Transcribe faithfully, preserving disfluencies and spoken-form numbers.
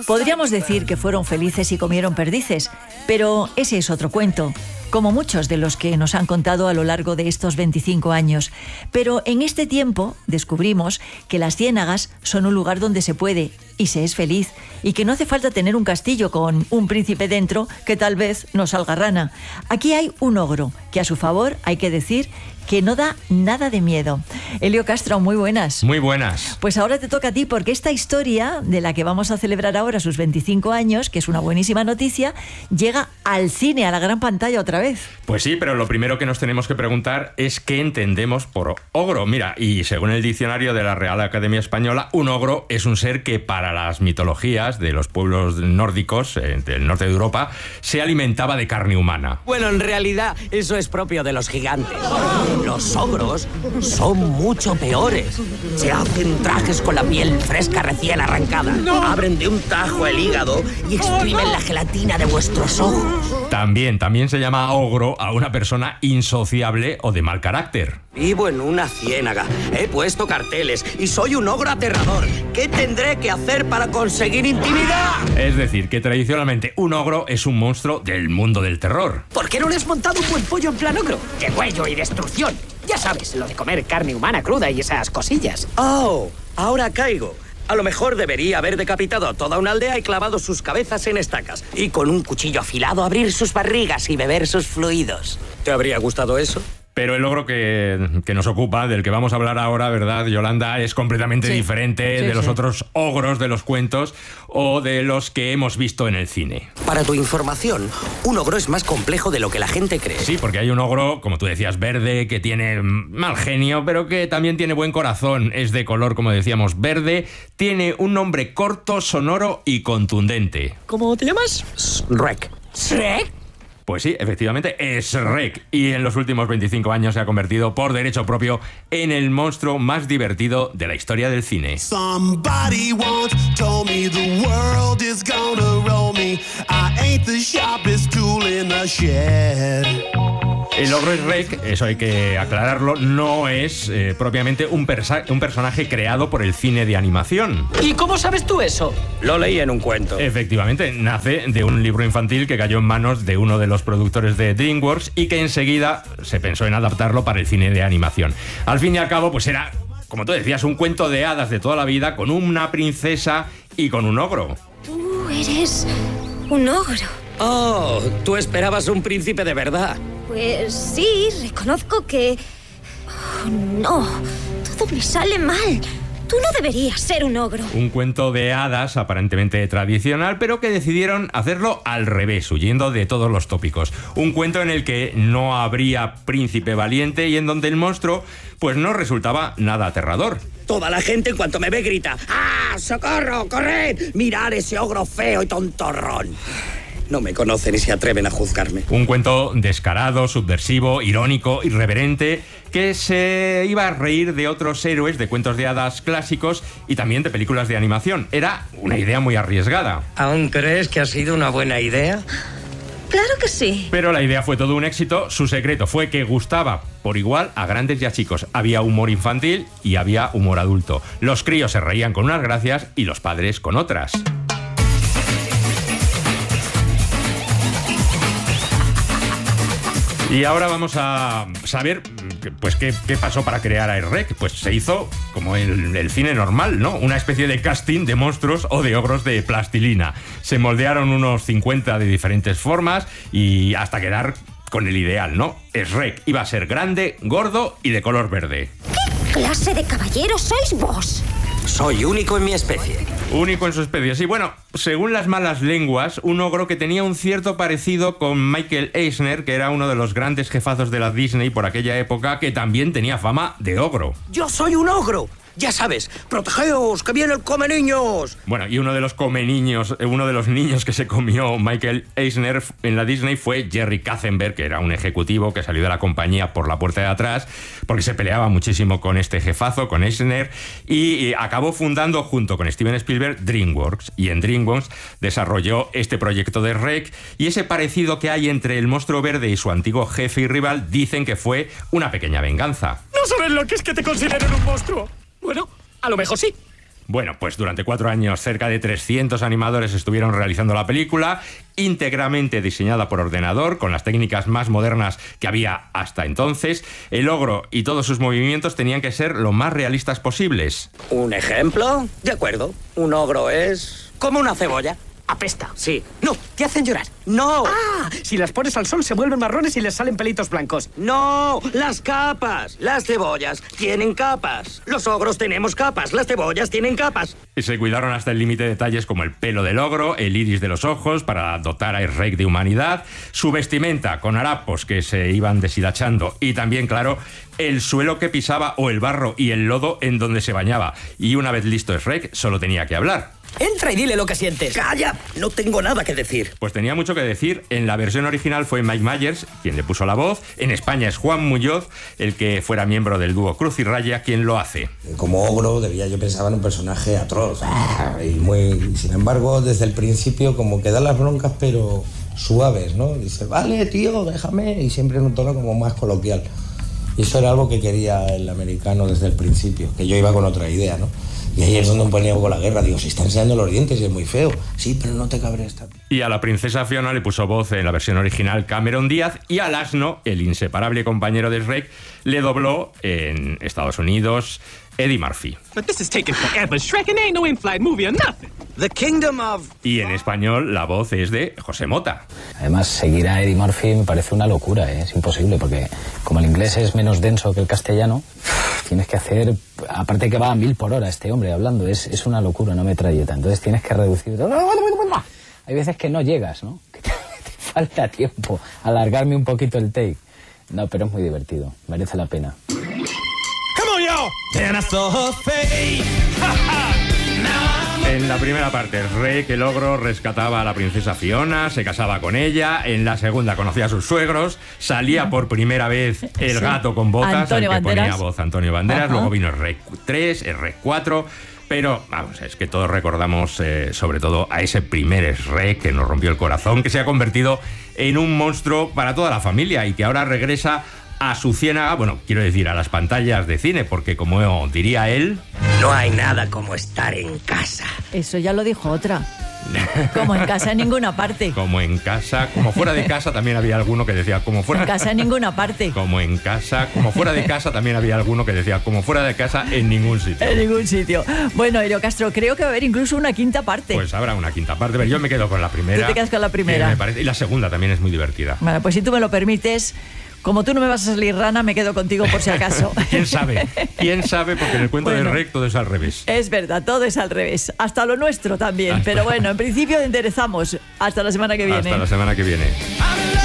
Podríamos decir que fueron felices y comieron perdices, pero ese es otro cuento, como muchos de los que nos han contado a lo largo de estos veinticinco años. Pero en este tiempo descubrimos que las ciénagas son un lugar donde se puede y se es feliz, y que no hace falta tener un castillo con un príncipe dentro que tal vez nos salga rana. Aquí hay un ogro, que a su favor hay que decir que no da nada de miedo. Elio Castro, muy buenas. Muy buenas. Pues ahora te toca a ti, porque esta historia de la que vamos a celebrar ahora sus veinticinco años, que es una buenísima noticia, llega al cine, a la gran pantalla otra vez. Pues sí, pero lo primero que nos tenemos que preguntar es qué entendemos por ogro. Mira, y según el diccionario de la Real Academia Española, un ogro es un ser que para las mitologías de los pueblos nórdicos eh, del norte de Europa se alimentaba de carne humana. Bueno, en realidad eso es propio de los gigantes. Los ogros son mucho peores. Se hacen trajes con la piel fresca recién arrancada. ¡No! Abren de un tajo el hígado y exprimen ¡Oh, no! la gelatina de vuestros ojos. También, también se llama ogro a una persona insociable o de mal carácter. Vivo en una ciénaga, he puesto carteles y soy un ogro aterrador. ¿Qué tendré que hacer para conseguir intimidad? Es decir, que tradicionalmente un ogro es un monstruo del mundo del terror. ¿Por qué no le has montado un buen pollo en plan ogro? ¡De cuello y destrucción! Ya sabes, lo de comer carne humana cruda y esas cosillas. Oh, ahora caigo. A lo mejor debería haber decapitado a toda una aldea y clavado sus cabezas en estacas. Y con un cuchillo afilado abrir sus barrigas y beber sus fluidos. ¿Te habría gustado eso? Pero el ogro que, que nos ocupa, del que vamos a hablar ahora, ¿verdad, Yolanda? Es completamente sí. diferente sí, de los sí. otros ogros de los cuentos o de los que hemos visto en el cine. Para tu información, un ogro es más complejo de lo que la gente cree. Sí, porque hay un ogro, como tú decías, verde, que tiene mal genio, pero que también tiene buen corazón. Es de color, como decíamos, verde. Tiene un nombre corto, sonoro y contundente. ¿Cómo te llamas? Shrek. ¿Shrek? Pues sí, efectivamente, es Shrek. Y en los últimos veinticinco años se ha convertido por derecho propio en el monstruo más divertido de la historia del cine. Somebody once told me the world is gonna roll me. I ain't the sharpest tool in the shed. El ogro Shrek, eso hay que aclararlo, no es eh, propiamente un, persa- un personaje creado por el cine de animación. ¿Y cómo sabes tú eso? Lo leí en un cuento. Efectivamente, nace de un libro infantil que cayó en manos de uno de los productores de DreamWorks y que enseguida se pensó en adaptarlo para el cine de animación. Al fin y al cabo, pues era, como tú decías, un cuento de hadas de toda la vida con una princesa y con un ogro. Tú eres un ogro. Oh, tú esperabas un príncipe de verdad. Pues sí, reconozco que... Oh, no, todo me sale mal. Tú no deberías ser un ogro. Un cuento de hadas aparentemente tradicional, pero que decidieron hacerlo al revés, huyendo de todos los tópicos. Un cuento en el que no habría príncipe valiente y en donde el monstruo pues no resultaba nada aterrador. Toda la gente en cuanto me ve grita: ¡ah, socorro, corred! ¡Mirad ese ogro feo y tontorrón! No me conocen y se atreven a juzgarme. Un cuento descarado, subversivo, irónico, irreverente, que se iba a reír de otros héroes de cuentos de hadas clásicos y también de películas de animación. Era una idea muy arriesgada. ¿Aún crees que ha sido una buena idea? Claro que sí. Pero la idea fue todo un éxito. Su secreto fue que gustaba por igual a grandes y a chicos. Había humor infantil y había humor adulto. Los críos se reían con unas gracias y los padres con otras. Y ahora vamos a saber pues qué, qué pasó para crear a Shrek. Pues se hizo como el, el cine normal, ¿no? Una especie de casting de monstruos o de ogros de plastilina. Se moldearon unos cincuenta de diferentes formas y hasta quedar con el ideal, ¿no? Shrek iba a ser grande, gordo y de color verde. ¿Qué clase de caballero sois vos? Soy único en mi especie. Único en su especie, sí. Bueno, según las malas lenguas, un ogro que tenía un cierto parecido con Michael Eisner, que era uno de los grandes jefazos de la Disney por aquella época, que también tenía fama de ogro. ¡Yo soy un ogro! Ya sabes, protegeos, que viene el come niños. Bueno, y uno de los come niños, uno de los niños que se comió Michael Eisner en la Disney fue Jerry Katzenberg, que era un ejecutivo que salió de la compañía por la puerta de atrás, porque se peleaba muchísimo con este jefazo, con Eisner, y acabó fundando junto con Steven Spielberg DreamWorks, y en DreamWorks desarrolló este proyecto de Shrek, y ese parecido que hay entre el monstruo verde y su antiguo jefe y rival dicen que fue una pequeña venganza. No sabes lo que es que te consideren un monstruo. Bueno, a lo mejor sí. Bueno, pues durante cuatro años cerca de trescientos animadores estuvieron realizando la película, íntegramente diseñada por ordenador, con las técnicas más modernas que había hasta entonces. El ogro y todos sus movimientos tenían que ser lo más realistas posibles. ¿Un ejemplo? De acuerdo. Un ogro es como una cebolla. Apesta. Sí. No, te hacen llorar. No. Ah, si las pones al sol se vuelven marrones y les salen pelitos blancos. No, las capas. Las cebollas tienen capas. Los ogros tenemos capas. Las cebollas tienen capas. Y se cuidaron hasta el límite de detalles como el pelo del ogro, el iris de los ojos para dotar a Shrek de humanidad, su vestimenta con harapos que se iban deshilachando y también, claro, el suelo que pisaba o el barro y el lodo en donde se bañaba. Y una vez listo Shrek, solo tenía que hablar. Entra y dile lo que sientes. ¡Calla! No tengo nada que decir. Pues tenía mucho que decir. En la versión original fue Mike Myers quien le puso la voz. En España es Juan Muñoz, el que fuera miembro del dúo Cruz y Raya, quien lo hace. Como ogro debía, yo pensaba en un personaje atroz. Y muy, sin embargo, desde el principio como que da las broncas, pero suaves, ¿no? Dice, vale, tío, déjame. Y siempre en un tono como más coloquial. Y eso era algo que quería el americano desde el principio, que yo iba con otra idea, ¿no? Y ahí es donde me ponía con la guerra. Digo, se está enseñando los dientes y es muy feo. Sí, pero no te cabres. Y a la princesa Fiona le puso voz en la versión original Cameron Díaz, y al asno, el inseparable compañero de Shrek, le dobló en Estados Unidos Eddie Murphy. But this is taking forever, Shrek, and ain't no in-flight movie or nothing. The Kingdom of... Y en español la voz es de José Mota. Además, seguir a Eddie Murphy me parece una locura, ¿eh? Es imposible, porque como el inglés es menos denso que el castellano, tienes que hacer... Aparte que va a mil por hora este hombre hablando, es, es una locura, una metralleta. Entonces tienes que reducir... Hay veces que no llegas, ¿no? Que te, te falta tiempo. Alargarme un poquito el take. No, pero es muy divertido. Merece la pena. En la primera parte, Shrek, el ogro, rescataba a la princesa Fiona, se casaba con ella. En la segunda conocía a sus suegros. Salía por primera vez el gato con botas, Antonio al que Banderas. ponía voz Antonio Banderas. Ajá. Luego vino Shrek tres, Shrek cuatro. Pero, vamos, es que todos recordamos eh, sobre todo a ese primer Shrek que nos rompió el corazón, que se ha convertido en un monstruo para toda la familia y que ahora regresa a su ciénaga, bueno, quiero decir, a las pantallas de cine, porque como diría él... No hay nada como estar en casa. Eso ya lo dijo otra. Como en casa en ninguna parte. Como en casa, como fuera de casa también había alguno que decía como fuera... En casa en ninguna parte. Como en casa, como fuera de casa también había alguno que decía como fuera de casa en ningún sitio. En ningún sitio. Bueno, Elio Castro, creo que va a haber incluso una quinta parte. Pues habrá una quinta parte, pero yo me quedo con la primera. Tú te quedas con la primera. Que me parece, y la segunda también es muy divertida. Bueno, pues si tú me lo permites... Como tú no me vas a salir rana, me quedo contigo por si acaso. ¿Quién sabe? ¿Quién sabe? Porque en el cuento Bueno, de Shrek todo es al revés. Es verdad, todo es al revés. Hasta lo nuestro también. Hasta... Pero bueno, en principio enderezamos. Hasta la semana que viene. Hasta la semana que viene.